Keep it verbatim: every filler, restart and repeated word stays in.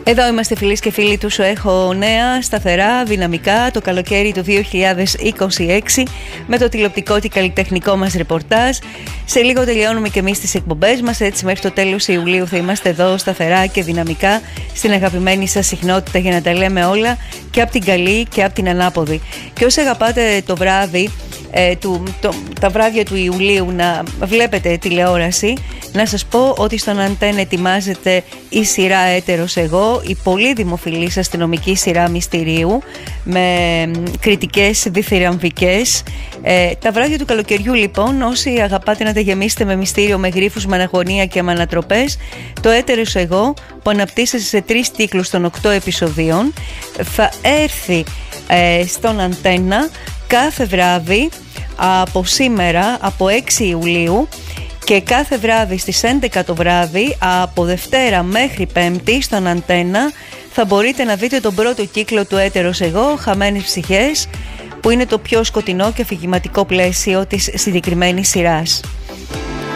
Εδώ είμαστε φίλες και φίλοι του Σου Έχω Νέα, σταθερά, δυναμικά, το καλοκαίρι του δύο χιλιάδες είκοσι έξι με το τηλεοπτικό και καλλιτεχνικό μας ρεπορτάζ. Σε λίγο τελειώνουμε και εμείς τις εκπομπές μας, έτσι μέχρι το τέλος Ιουλίου θα είμαστε εδώ σταθερά και δυναμικά στην αγαπημένη σας συχνότητα για να τα λέμε όλα και από την καλή και από την ανάποδη. Και όσοι αγαπάτε το βράδυ, ε, του, το, τα βράδια του Ιουλίου να βλέπετε τηλεόραση, να σας πω ότι στον Αντένα ετοιμάζεται η σειρά Έτερος Εγώ, η πολύ δημοφιλής αστυνομική σειρά μυστηρίου με κριτικές διθυραμβικές. Ε, τα βράδια του καλοκαιριού λοιπόν, όσοι αγαπάτε να τα γεμίσετε με μυστήριο, με γρίφους, με αναγωνία και με ανατροπές, το Έτερος Εγώ που αναπτύσσεται σε τρεις κύκλους των οκτώ επεισοδίων θα έρθει ε, στον Αντένα κάθε βράδυ από σήμερα, από έξι Ιουλίου, και κάθε βράδυ στις έντεκα το βράδυ, από Δευτέρα μέχρι Πέμπτη στον Αντένα, θα μπορείτε να δείτε τον πρώτο κύκλο του Έτερος Εγώ, Χαμένες Ψυχές, που είναι το πιο σκοτεινό και αφηγηματικό πλαίσιο της συγκεκριμένης σειράς.